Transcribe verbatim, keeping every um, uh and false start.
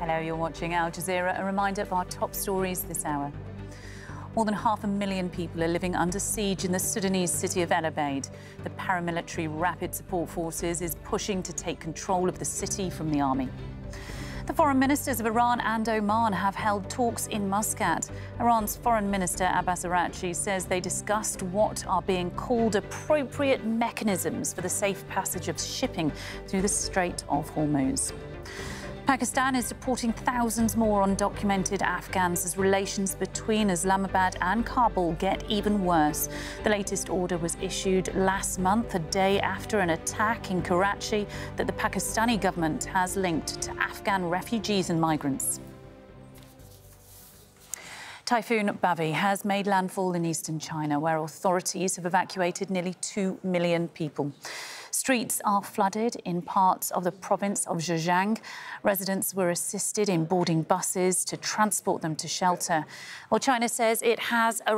Hello, you're watching Al Jazeera. A reminder of our top stories this hour. More than half a million people are living under siege in the Sudanese city of El Obeid. The paramilitary Rapid Support Forces is pushing to take control of the city from the army. The foreign ministers of Iran and Oman have held talks in Muscat. Iran's Foreign Minister Abbas Araghchi says they discussed what are being called appropriate mechanisms for the safe passage of shipping through the Strait of Hormuz. Pakistan is deporting thousands more undocumented Afghans as relations between Islamabad and Kabul get even worse. The latest order was issued last month, a day after an attack in Karachi that the Pakistani government has linked to Afghan refugees and migrants. Typhoon Bavi has made landfall in eastern China, where authorities have evacuated nearly two million people. Streets are flooded in parts of the province of Zhejiang. Residents were assisted in boarding buses to transport them to shelter. Well, China says it has